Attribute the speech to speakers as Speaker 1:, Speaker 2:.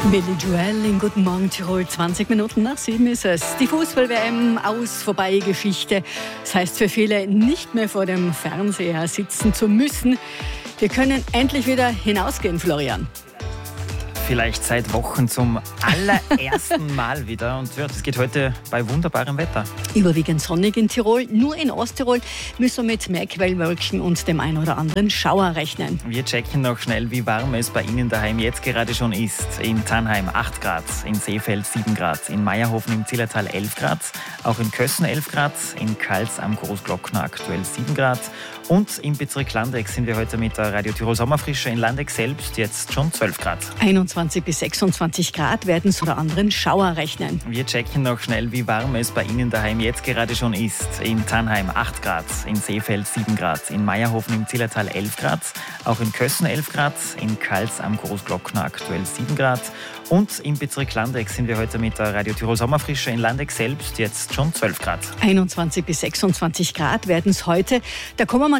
Speaker 1: Billy Joel in Guten Morgen Tirol, 20 Minuten nach 7 ist es. Die Fußball-WM aus, vorbei Geschichte. Das heißt für viele, nicht mehr vor dem Fernseher sitzen zu müssen. Wir können endlich wieder hinausgehen, Florian.
Speaker 2: Vielleicht seit Wochen zum allerersten Mal wieder. Und ja, das geht heute bei wunderbarem Wetter.
Speaker 1: Überwiegend sonnig in Tirol. Nur in Osttirol müssen wir mit Meerquellwölkchen und dem ein oder anderen Schauer rechnen.
Speaker 2: Wir checken noch schnell, wie warm es bei Ihnen daheim jetzt gerade schon ist. In Tannheim 8 Grad, in Seefeld 7 Grad, in Meierhofen im Zillertal 11 Grad, auch in Kössen 11 Grad, in Kals am Großglockner aktuell 7 Grad. Und im Bezirk Landeck sind wir heute mit der Radio Tirol Sommerfrische in Landeck selbst jetzt schon 12 Grad.
Speaker 1: 21 bis 26 Grad werden es oder anderen Schauer rechnen.
Speaker 2: Wir checken noch schnell, wie warm es bei Ihnen daheim jetzt gerade schon ist. In Tannheim 8 Grad, in Seefeld 7 Grad, in Meierhofen im Zillertal 11 Grad, auch in Kössen 11 Grad, in Kals am Großglockner aktuell 7 Grad. Und im Bezirk Landeck sind wir heute mit der Radio Tirol Sommerfrische in Landeck selbst jetzt schon 12 Grad.
Speaker 1: 21 bis 26 Grad werden es heute. Da kommen wir